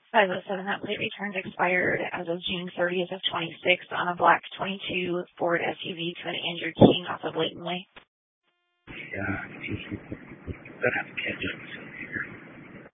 507, that plate returns expired as of June 30th of 26 on a black 22 Ford SUV to an Andrew King off of Layton Way. Yeah, I'm going to have to catch up with something here.